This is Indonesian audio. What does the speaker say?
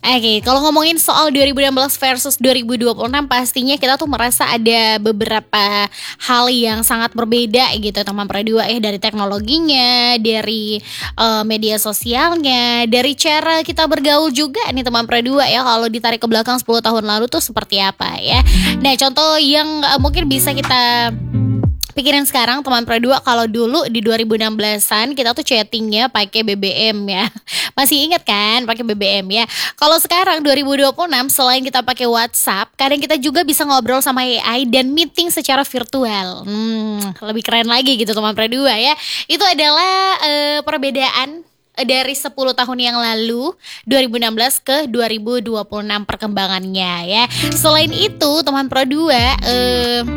Oke, kalau ngomongin soal 2016 versus 2026 pastinya kita tuh merasa ada beberapa hal yang sangat berbeda gitu teman Pro 2 ya, dari teknologinya, dari media sosialnya, dari cara kita bergaul juga nih teman Pro 2 ya, kalau ditarik ke belakang 10 tahun lalu tuh seperti apa ya. Nah, contoh yang mungkin bisa kita pikirin sekarang teman Pro 2, kalau dulu di 2016-an kita tuh chattingnya pakai BBM ya. Masih ingat kan pakai BBM ya. Kalau sekarang 2026 selain kita pakai WhatsApp, kadang kita juga bisa ngobrol sama AI dan meeting secara virtual. Lebih keren lagi gitu teman Pro 2 ya. Itu adalah perbedaan dari 10 tahun yang lalu 2016 ke 2026 perkembangannya ya. Selain itu teman Pro 2